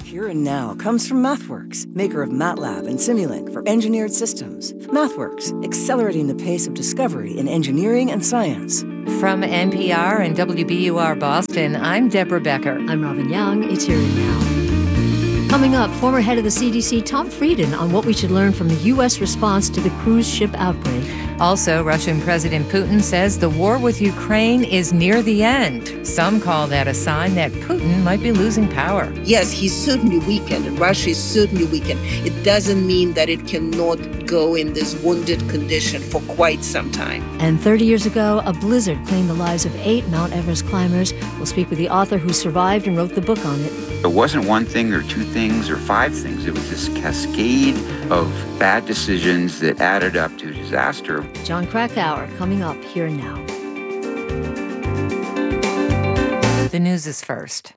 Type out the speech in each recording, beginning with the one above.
Here and Now comes from MathWorks, maker of MATLAB and Simulink for engineered systems. MathWorks, accelerating the pace of discovery in engineering and science. From NPR and WBUR Boston, I'm Deborah Becker. I'm Robin Young. It's Here and Now. Coming up, former head of the CDC, Tom Frieden, on what we should learn from the U.S. response to the cruise ship outbreak. Also, Russian President Putin says the war with Ukraine is near the end. Some call that a sign that Putin might be losing power. Yes, he's certainly weakened. Russia is certainly weakened. It doesn't mean that it cannot go in this wounded condition for quite some time. And 30 years ago, a blizzard claimed the lives of 8 Mount Everest climbers. We'll speak with the author who survived and wrote the book on it. It wasn't one thing or two things or 5 things. It was this cascade of bad decisions that added up to disaster. John Krakauer coming up Here and Now. The news is first.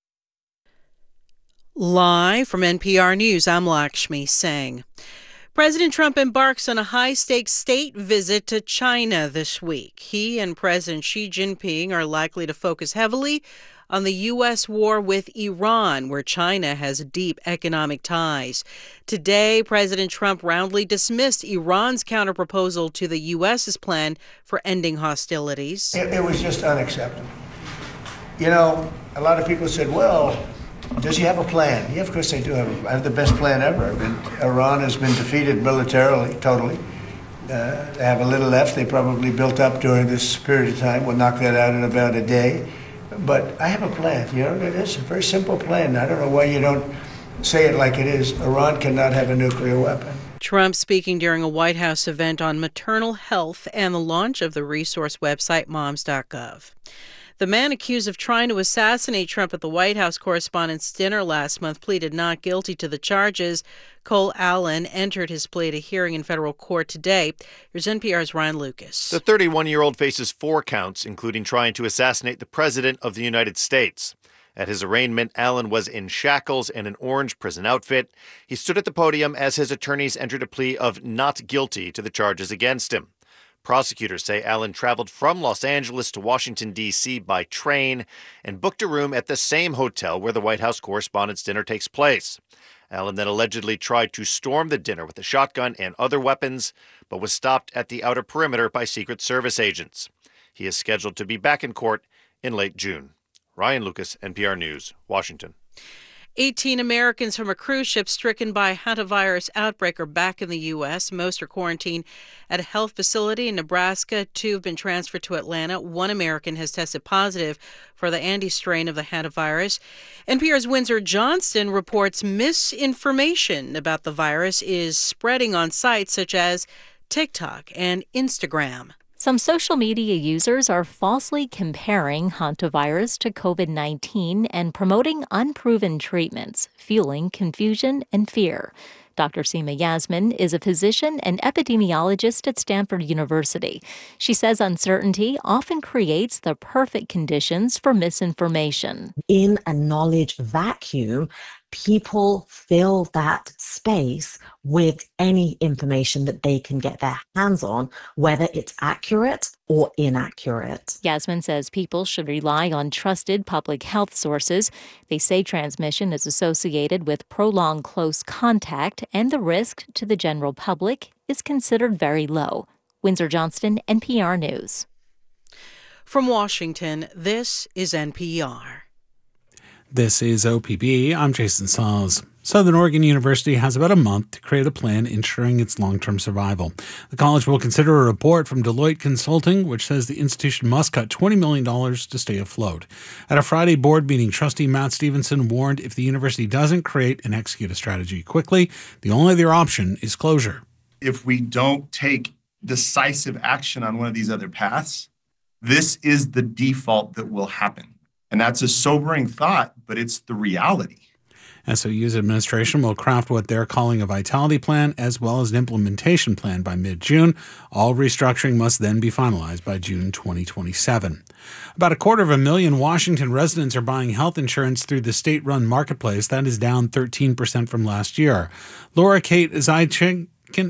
Live from NPR News, I'm Lakshmi Singh. President Trump embarks on a high-stakes state visit to China this week. He and President Xi Jinping are likely to focus heavily on the U.S. war with Iran, where China has deep economic ties. Today, President Trump roundly dismissed Iran's counterproposal to the U.S.'s plan for ending hostilities. It was just unacceptable. You know, a lot of people said, well, does he have a plan? Yeah, of course they do have the best plan ever. I mean, Iran has been defeated militarily, totally. They have a little left. They probably built up during this period of time. We'll knock that out in about a day. But I have a plan. You know, it is a very simple plan. I don't know why you don't say it like it is. Iran cannot have a nuclear weapon. Trump speaking during a White House event on maternal health and the launch of the resource website moms.gov. The man accused of trying to assassinate Trump at the White House Correspondents' Dinner last month pleaded not guilty to the charges. Cole Allen entered his plea at a hearing in federal court today. Here's NPR's Ryan Lucas. The 31-year-old faces 4 counts, including trying to assassinate the President of the United States. At his arraignment, Allen was in shackles and an orange prison outfit. He stood at the podium as his attorneys entered a plea of not guilty to the charges against him. Prosecutors say Allen traveled from Los Angeles to Washington, D.C. by train and booked a room at the same hotel where the White House Correspondents' Dinner takes place. Allen then allegedly tried to storm the dinner with a shotgun and other weapons, but was stopped at the outer perimeter by Secret Service agents. He is scheduled to be back in court in late June. Ryan Lucas, NPR News, Washington. 18 Americans from a cruise ship stricken by a hantavirus outbreak are back in the U.S. Most are quarantined at a health facility in Nebraska. 2 have been transferred to Atlanta. 1 American has tested positive for the Andes strain of the hantavirus. NPR's Windsor Johnston reports misinformation about the virus is spreading on sites such as TikTok and Instagram. Some social media users are falsely comparing hantavirus to COVID-19 and promoting unproven treatments, fueling confusion and fear. Dr. Seema Yasmin is a physician and epidemiologist at Stanford University. She says uncertainty often creates the perfect conditions for misinformation. In a knowledge vacuum, people fill that space with any information that they can get their hands on, whether it's accurate or inaccurate. Yasmin says people should rely on trusted public health sources. They say transmission is associated with prolonged close contact, and the risk to the general public is considered very low. Windsor Johnston, NPR News. From Washington, this is NPR. This is OPB. I'm Jason Sawes. Southern Oregon University has about a month to create a plan ensuring its long-term survival. The college will consider a report from Deloitte Consulting, which says the institution must cut $20 million to stay afloat. At a Friday board meeting, Trustee Matt Stevenson warned if the university doesn't create and execute a strategy quickly, the only other option is closure. If we don't take decisive action on one of these other paths, this is the default that will happen. And that's a sobering thought, but it's the reality. SOU's administration will craft what they're calling a vitality plan as well as an implementation plan by mid-June. All restructuring must then be finalized by June 2027. About 250,000 Washington residents are buying health insurance through the state-run marketplace. That is down 13% from last year. Laura Kate Zajcik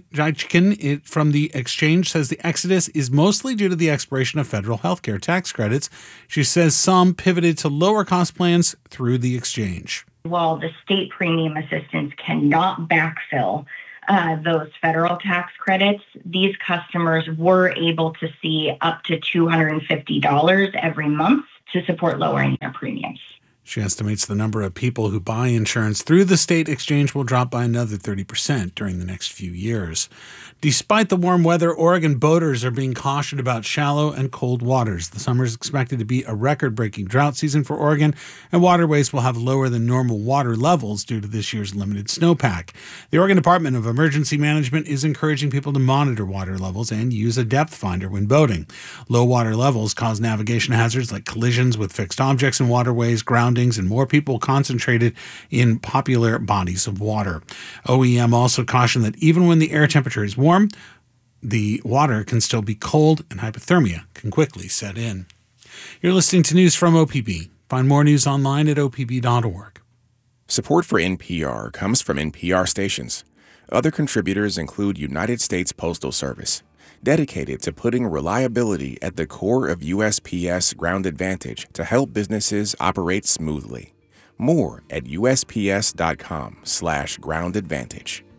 from the exchange says the exodus is mostly due to the expiration of federal health care tax credits. She says some pivoted to lower-cost plans through the exchange. While the state premium assistance cannot backfill those federal tax credits, these customers were able to see up to $250 every month to support lowering their premiums. She estimates the number of people who buy insurance through the state exchange will drop by another 30% during the next few years. Despite the warm weather, Oregon boaters are being cautioned about shallow and cold waters. The summer is expected to be a record-breaking drought season for Oregon, and waterways will have lower than normal water levels due to this year's limited snowpack. The Oregon Department of Emergency Management is encouraging people to monitor water levels and use a depth finder when boating. Low water levels cause navigation hazards like collisions with fixed objects in waterways, groundings, and more people concentrated in popular bodies of water. OEM also cautioned that even when the air temperature is warm, the water can still be cold and hypothermia can quickly set in. You're listening to news from OPB. Find more news online at opb.org. Support for NPR comes from NPR stations. Other contributors include United States Postal Service, dedicated to putting reliability at the core of USPS Ground Advantage to help businesses operate smoothly. More at USPS.com/groundadvantage.